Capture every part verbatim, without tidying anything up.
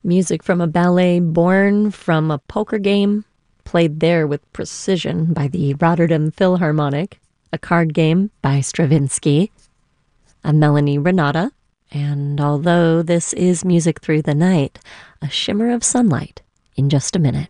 Music from a ballet born from a poker game, played there with precision by the Rotterdam Philharmonic, a card game by Stravinsky, a Melanie Renata, and although this is music through the night, a shimmer of sunlight in just a minute.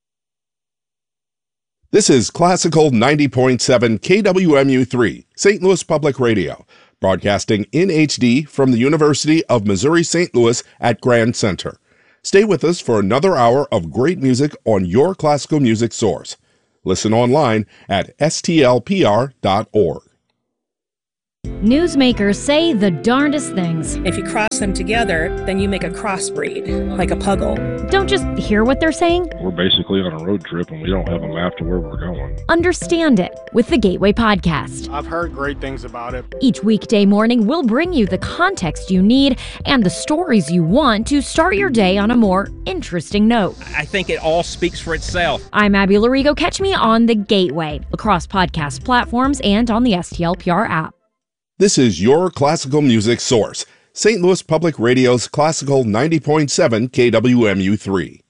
This is Classical ninety point seven K W M U three, Saint Louis Public Radio, broadcasting in H D from the University of Missouri-Saint Louis at Grand Center. Stay with us for another hour of great music on your classical music source. Listen online at S T L P R dot org. Newsmakers say the darndest things. If you cross them together, then you make a crossbreed, like a puggle. Don't just hear what they're saying. We're basically on a road trip and we don't have a map to where we're going. Understand it with the Gateway Podcast. I've heard great things about it. Each weekday morning, we'll bring you the context you need and the stories you want to start your day on a more interesting note. I think it all speaks for itself. I'm Abby Larigo. Catch me on the Gateway, across podcast platforms and on the S T L P R app. This is your classical music source, Saint Louis Public Radio's Classical ninety point seven K W M U three.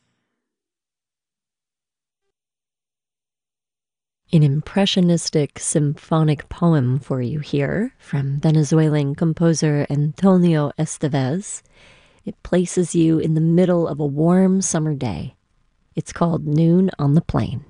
An impressionistic symphonic poem for you here from Venezuelan composer Antonio Estevez. It places you in the middle of a warm summer day. It's called Noon on the Plain.